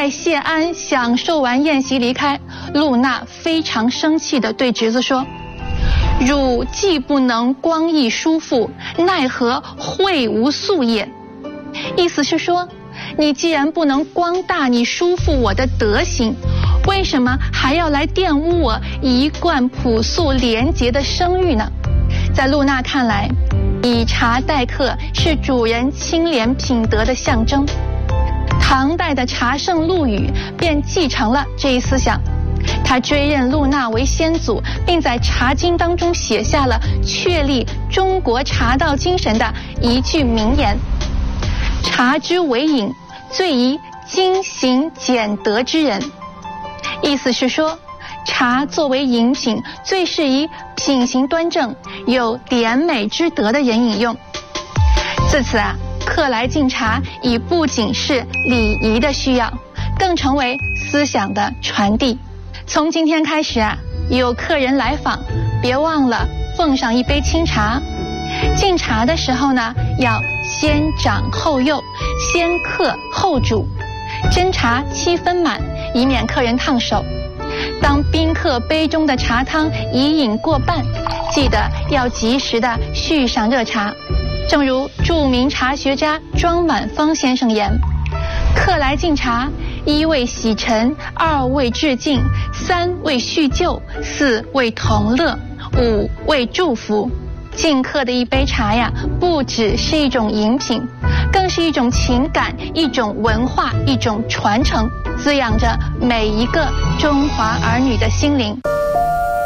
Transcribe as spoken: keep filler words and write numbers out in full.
待谢安享受完宴席离开，露娜非常生气地对侄子说：汝既不能光义叔父，奈何惠无素也？意思是说，你既然不能光大你叔父我的德行，为什么还要来玷污我一贯朴素廉洁的声誉呢？在露娜看来，以茶待客是主人清廉品德的象征。唐代的茶圣陆羽便继承了这一思想，他追认露娜为先祖，并在《茶经》当中写下了确立中国茶道精神的一句名言：茶之为饮，最宜精行俭德之人。意思是说，茶作为饮品，最适宜品行端正、有典美之德的人饮用。自此啊，客来敬茶已不仅是礼仪的需要，更成为思想的传递。从今天开始啊，有客人来访，别忘了奉上一杯清茶。敬茶的时候呢，要先掌后右，先客后煮，斟茶七分满，以免客人烫手。当宾客杯中的茶汤已饮过半，记得要及时的续上热茶。正如著名茶学家庄晚芳先生言：客来敬茶，一为洗尘，二为致敬，三为叙旧，四为同乐，五为祝福。敬客的一杯茶呀，不只是一种饮品，更是一种情感，一种文化，一种传承，滋养着每一个中华儿女的心灵。